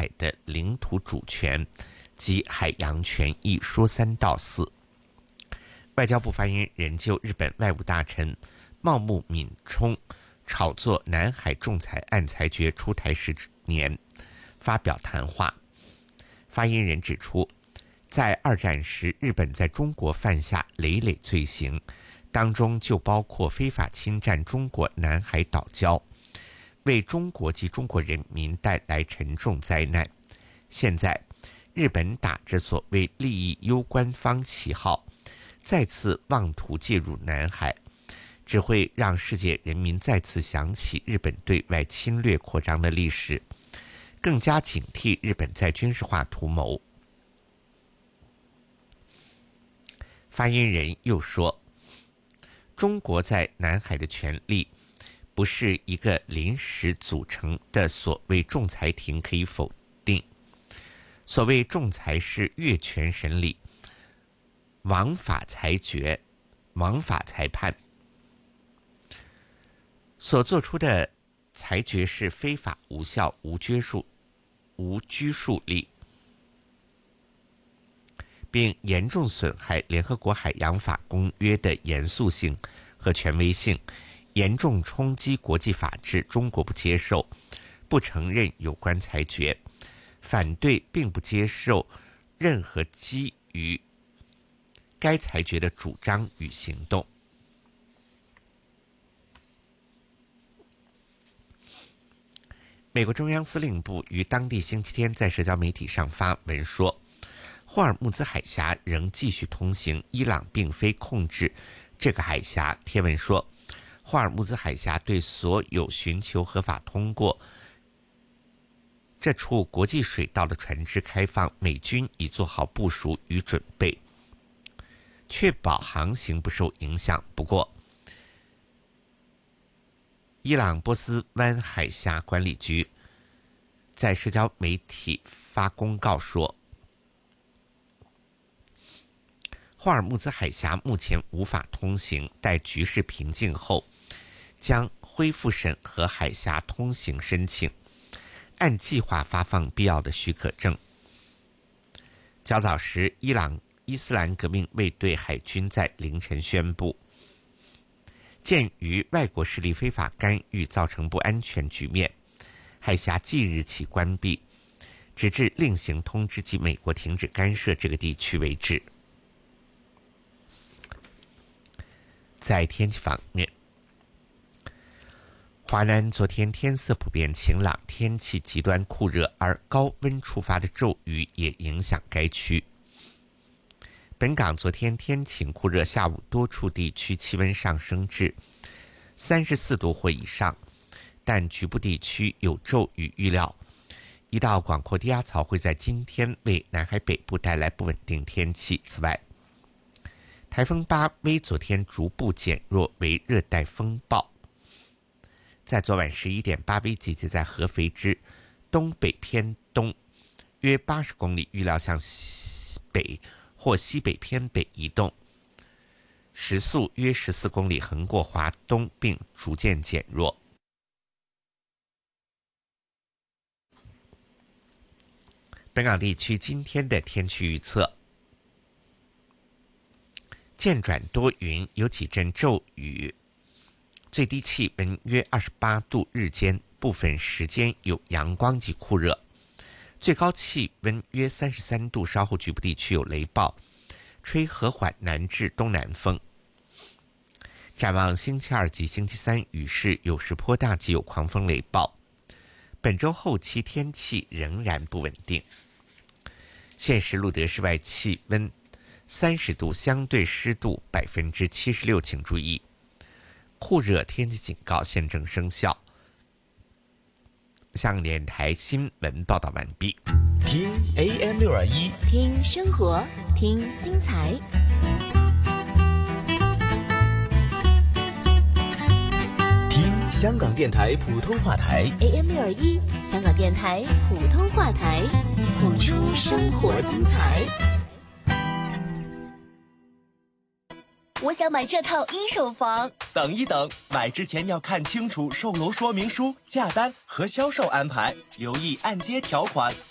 海的领土主权及海洋权益说三道四。外交部发言人就日本外务大臣茂木敏充炒作南海仲裁案裁决出台10年发表谈话。发言人指出，在二战时，日本在中国犯下累累罪行，当中就包括非法侵占中国南海岛礁，为中国及中国人民带来沉重灾难。现在，日本打着所谓利益攸关方旗号，再次妄图介入南海，只会让世界人民再次想起日本对外侵略扩张的历史，更加警惕日本在军事化图谋。发言人又说，中国在南海的权利不是一个临时组成的所谓仲裁庭可以否定。所谓仲裁是越权审理，枉法裁决，枉法裁判，所做出的裁决是非法、无效、无拘束力，并严重损害联合国海洋法公约的严肃性和权威性，严重冲击国际法治。中国不接受，不承认有关裁决，反对并不接受任何基于该裁决的主张与行动。美国中央司令部于当地星期天在社交媒体上发文说，霍尔木兹海峡仍继续通行，伊朗并非控制这个海峡。贴文说，霍尔木兹海峡对所有寻求合法通过这处国际水道的船只开放，美军已做好部署与准备，确保航行不受影响。不过，伊朗波斯湾海峡管理局在社交媒体发公告说，霍尔木兹海峡目前无法通行，待局势平静后将恢复审核海峡通行申请，按计划发放必要的许可证。较早时，伊朗伊斯兰革命卫队海军在凌晨宣布，鉴于外国势力非法干预造成不安全局面，海峡即日起关闭，直至另行通知及美国停止干涉这个地区为止。在天气方面，华南昨天天色普遍晴朗，天气极端酷热，而高温触发的骤雨也影响该区。本港昨天天晴酷热，下午多处地区气温上升至34度或以上，但局部地区有骤雨预料。一道广阔低压槽会在今天为南海北部带来不稳定天气。此外，台风巴威昨天逐步减弱为热带风暴，在昨晚11点，巴威集结在合肥之东北偏东约80公里，预料向西北或西北偏北移动，时速约14公里，横过华东并逐渐减弱。本港地区今天的天气预测，渐转多云，有几阵骤雨，最低气温约28度，日间部分时间有阳光及酷热，最高气温约33度，稍后局部地区有雷暴，吹和缓南至东南风。展望星期二及星期三，雨势有时颇大，及有狂风雷暴。本周后期天气仍然不稳定。现时录得室外气温30度，相对湿度76%，请注意，酷热天气警告现正生效。香港电台新闻报道完毕。 听 AM621， 听生活，听精彩。 听香港电台普通话台 AM621，香港电台普通话台，谱出生活精彩。 我想买这套一手房。 等一等，买之前要看清楚售楼说明书、价单和销售安排，留意按揭条款。